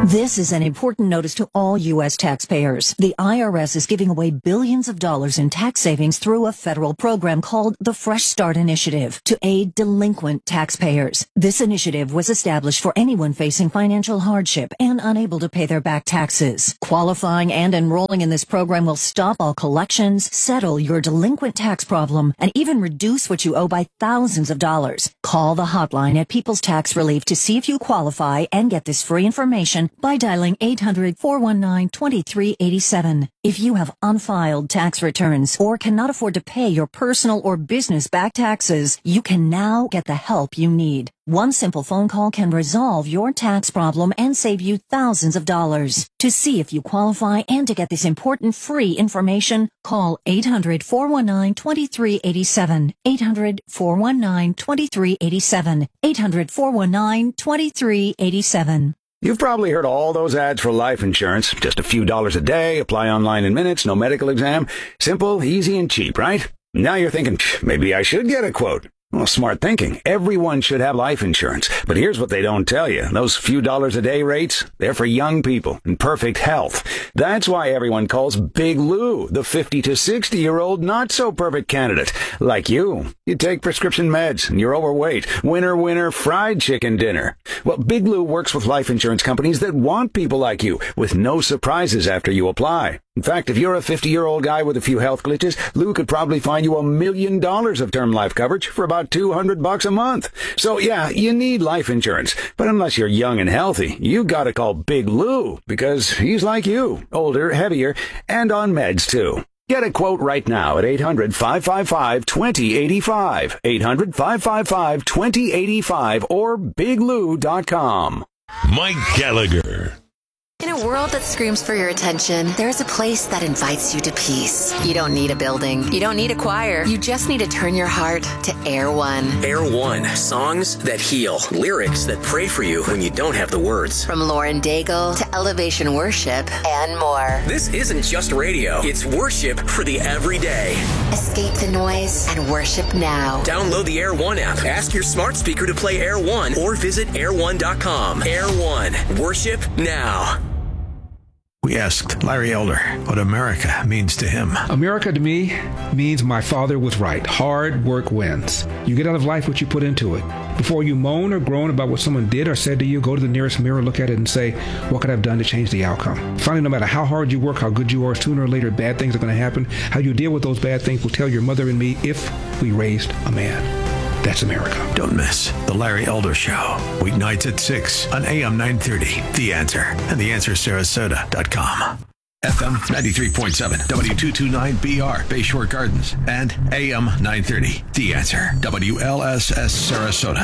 This is an important notice to all U.S. taxpayers. The IRS is giving away billions of dollars in tax savings through a federal program called the Fresh Start Initiative to aid delinquent taxpayers. This initiative was established for anyone facing financial hardship and unable to pay their back taxes. Qualifying and enrolling in this program will stop all collections, settle your delinquent tax problem, and even reduce what you owe by thousands of dollars. Call the hotline at People's Tax Relief to see if you qualify and get this free information by dialing 800-419-2387. If you have unfiled tax returns or cannot afford to pay your personal or business back taxes, you can now get the help you need. One simple phone call can resolve your tax problem and save you thousands of dollars. To see if you qualify and to get this important free information, call 800-419-2387. 800-419-2387. 800-419-2387. You've probably heard all those ads for life insurance. Just a few dollars a day, apply online in minutes, no medical exam. Simple, easy, and cheap, right? Now you're thinking, maybe I should get a quote. Well, smart thinking. Everyone should have life insurance. But here's what they don't tell you. Those few dollars a day rates, they're for young people in perfect health. That's why everyone calls Big Lou the 50 to 60-year-old not-so-perfect candidate. Like you. You take prescription meds and you're overweight. Winner, fried chicken dinner. Well, Big Lou works with life insurance companies that want people like you with no surprises after you apply. In fact, if you're a 50-year-old guy with a few health glitches, Lou could probably find you $1 million of term life coverage for about $200 a month. So yeah, you need life insurance. But unless you're young and healthy, you gotta call Big Lou because he's like you, older, heavier, and on meds too. Get a quote right now at 800-555-2085, 800-555-2085, or biglou.com. Mike Gallagher. In a world that screams for your attention, there's a place that invites you to peace. You don't need a building. You don't need a choir. You just need to turn your heart to Air One. Air One. Songs that heal. Lyrics that pray for you when you don't have the words. From Lauren Daigle to Elevation Worship and more. This isn't just radio. It's worship for the everyday. Escape the noise and worship now. Download the Air One app. Ask your smart speaker to play Air One or visit air1.com. Air One. Worship now. We asked Larry Elder what America means to him. America to me means my father was right. Hard work wins. You get out of life what you put into it. Before you moan or groan about what someone did or said to you, go to the nearest mirror, look at it, and say, what could I have done to change the outcome? Finally, no matter how hard you work, how good you are, sooner or later bad things are going to happen. How you deal with those bad things will tell your mother and me if we raised a man. That's America. Don't miss The Larry Elder Show. Weeknights at 6 on AM 930. The Answer. And TheAnswerSarasota.com. FM 93.7. W229BR. Bayshore Gardens. And AM 930. The Answer. WLSS Sarasota.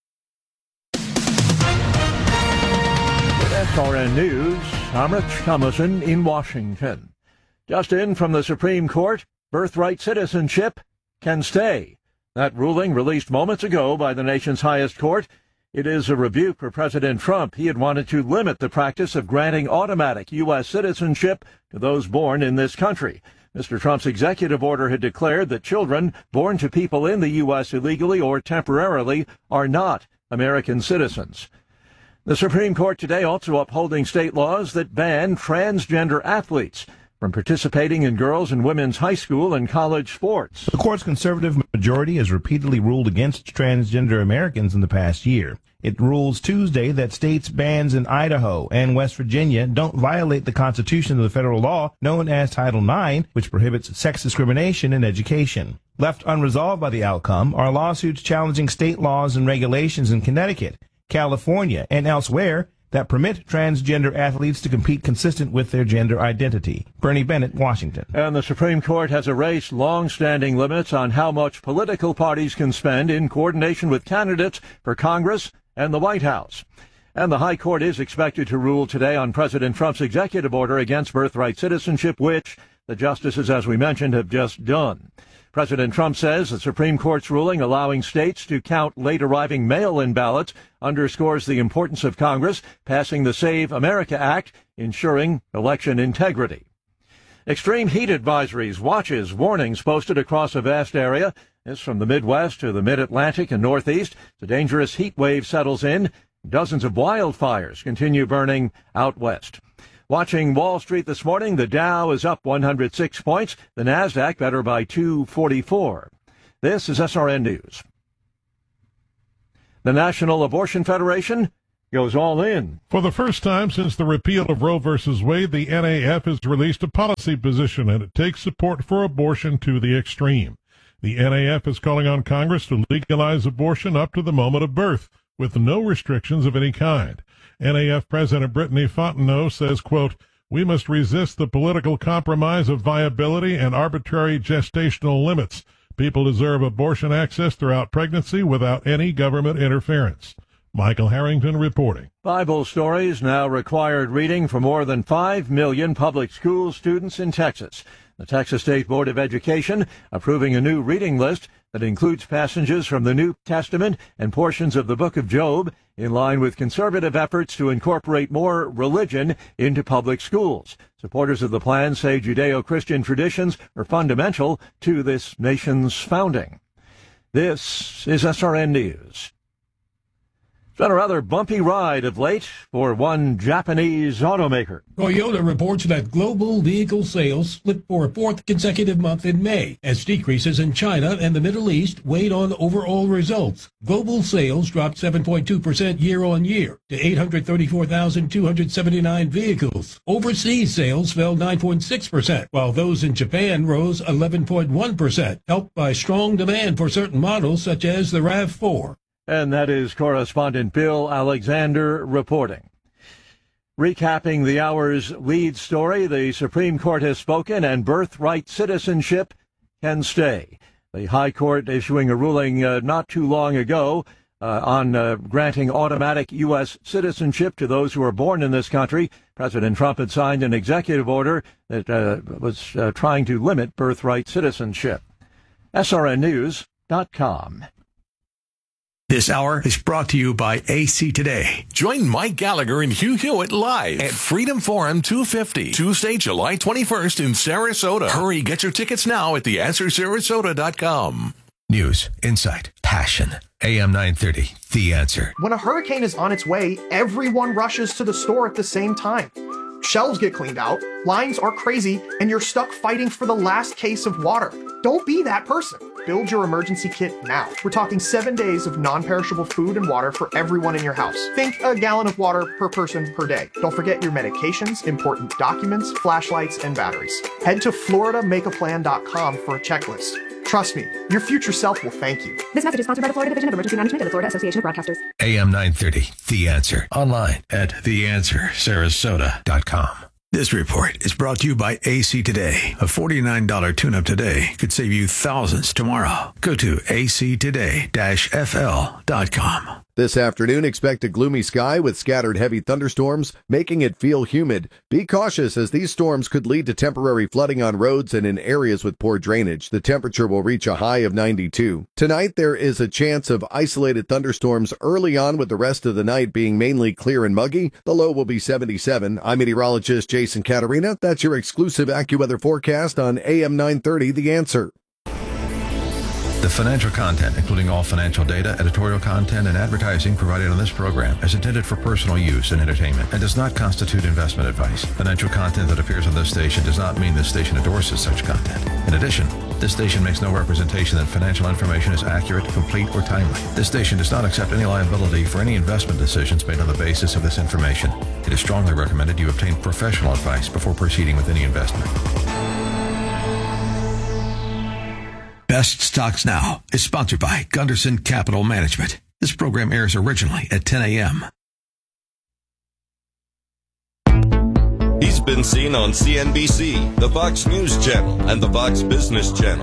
With SRN News, I'm Rich Thomason in Washington. Just in from the Supreme Court, birthright citizenship can stay. That ruling, released moments ago by the nation's highest court, it is a rebuke for President Trump. He had wanted to limit the practice of granting automatic U.S. citizenship to those born in this country. Mr. Trump's executive order had declared that children born to people in the U.S. illegally or temporarily are not American citizens. The Supreme Court today also upholding state laws that ban transgender athletes from participating in girls' and women's high school and college sports. The court's conservative majority has repeatedly ruled against transgender Americans in the past year. It rules Tuesday that states' bans in Idaho and West Virginia don't violate the Constitution of the federal law known as Title IX, which prohibits sex discrimination in education. Left unresolved by the outcome are lawsuits challenging state laws and regulations in Connecticut, California, and elsewhere that permit transgender athletes to compete consistent with their gender identity. Bernie Bennett, Washington. And the Supreme Court has erased long-standing limits on how much political parties can spend in coordination with candidates for Congress and the White House. And the High Court is expected to rule today on President Trump's executive order against birthright citizenship, which the justices, as we mentioned, have just done. President Trump says the Supreme Court's ruling allowing states to count late-arriving mail-in ballots underscores the importance of Congress passing the Save America Act, ensuring election integrity. Extreme heat advisories, watches, warnings posted across a vast area. This from the Midwest to the Mid-Atlantic and Northeast. The dangerous heat wave settles in Dozens of wildfires continue burning out west. Watching Wall Street this morning, the Dow is up 106 points. The Nasdaq better by 244. This is SRN News. The National Abortion Federation goes all in. For the first time since the repeal of Roe v. Wade, the NAF has released a policy position, and it takes support for abortion to the extreme. The NAF is calling on Congress to legalize abortion up to the moment of birth, with no restrictions of any kind. NAF President Brittany Fontenot says, quote, "We must resist the political compromise of viability and arbitrary gestational limits. People deserve abortion access throughout pregnancy without any government interference." Michael Harrington reporting. Bible stories now required reading for more than 5 million public school students in Texas. The Texas State Board of Education approving a new reading list that includes passages from the New Testament and portions of the book of Job, in line with conservative efforts to incorporate more religion into public schools. Supporters of the plan say Judeo-Christian traditions are fundamental to this nation's founding. This is SRN News. It's been a rather bumpy ride of late for one Japanese automaker. Toyota reports that global vehicle sales slipped for a fourth consecutive month in May, as decreases in China and the Middle East weighed on overall results. Global sales dropped 7.2% year-on-year to 834,279 vehicles. Overseas sales fell 9.6%, while those in Japan rose 11.1%, helped by strong demand for certain models such as the RAV4. And that is correspondent Bill Alexander reporting. Recapping the hour's lead story, the Supreme Court has spoken and birthright citizenship can stay. The High Court issuing a ruling not too long ago on granting automatic U.S. citizenship to those who are born in this country. President Trump had signed an executive order that was trying to limit birthright citizenship. SRNnews.com. This hour is brought to you by AC Today. Join Mike Gallagher and Hugh Hewitt live at Freedom Forum 250, Tuesday, July 21st in Sarasota. Hurry, get your tickets now at theanswersarasota.com. News, insight, passion. AM 930, The Answer. When a hurricane is on its way, everyone rushes to the store at the same time. Shelves get cleaned out, lines are crazy, and you're stuck fighting for the last case of water. Don't be that person. Build your emergency kit now. We're talking 7 days of non-perishable food and water for everyone in your house. Think a gallon of water per person per day. Don't forget your medications, important documents, flashlights, and batteries. Head to FloridaMakeAPlan.com for a checklist. Trust me, your future self will thank you. This message is sponsored by the Florida Division of Emergency Management and the Florida Association of Broadcasters. AM 930, The Answer. Online at theanswersarasota.com. This report is brought to you by AC Today. A $49 tune-up today could save you thousands tomorrow. Go to actoday-fl.com. This afternoon, expect a gloomy sky with scattered heavy thunderstorms, making it feel humid. Be cautious as these storms could lead to temporary flooding on roads and in areas with poor drainage. The temperature will reach a high of 92. Tonight, there is a chance of isolated thunderstorms early on, with the rest of the night being mainly clear and muggy. The low will be 77. I'm meteorologist Jason Caterina. That's your exclusive AccuWeather forecast on AM 930, The Answer. The financial content, including all financial data, editorial content, and advertising provided on this program, is intended for personal use and entertainment and does not constitute investment advice. Financial content that appears on this station does not mean this station endorses such content. In addition, this station makes no representation that financial information is accurate, complete, or timely. This station does not accept any liability for any investment decisions made on the basis of this information. It is strongly recommended you obtain professional advice before proceeding with any investment. Best Stocks Now is sponsored by Gunderson Capital Management. This program airs originally at 10 a.m. He's been seen on CNBC, the Fox News Channel, and the Fox Business Channel.